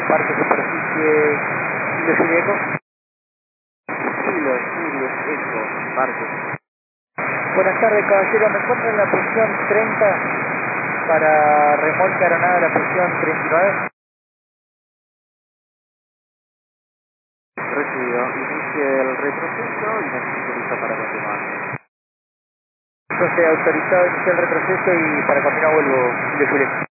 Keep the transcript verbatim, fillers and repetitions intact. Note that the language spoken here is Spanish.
Parque Superficie Kilo Juliet Eco. Kilo, Juliet Eco, Parque. Buenas tardes, caballero. Me encuentro en la posición treinta para remolque aeronave, la posición treinta y nueve. Recibido. Inicie el retroceso y me siento listo para continuar. Entonces, autorizado, iniciar el retroceso y para continuar vuelvo Kilo Juliet.